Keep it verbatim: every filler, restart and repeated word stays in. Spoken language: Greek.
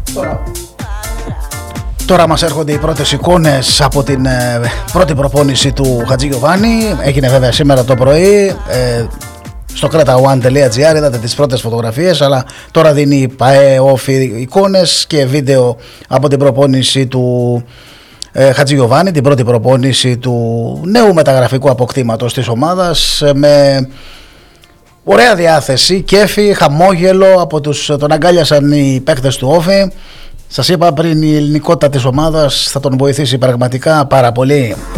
Τώρα, τώρα μας έρχονται οι πρώτες εικόνες από την ε, πρώτη προπόνηση του Χατζηγιοβάνη. Έγινε βέβαια σήμερα το πρωί. Ε, στο κρέτα τελεία gr είδατε τις πρώτες φωτογραφίες, αλλά τώρα δίνει ΠΑΕ όφι εικόνες και βίντεο από την προπόνηση του ε, Χατζηγιοβάνη, την πρώτη προπόνηση του νέου μεταγραφικού αποκτήματος της ομάδας, με ωραία διάθεση, κέφι, χαμόγελο. Από τους, τον αγκάλιασαν οι παίκτες του όφι. Σας είπα πριν, η ελληνικότητα της ομάδας θα τον βοηθήσει πραγματικά πάρα πολύ.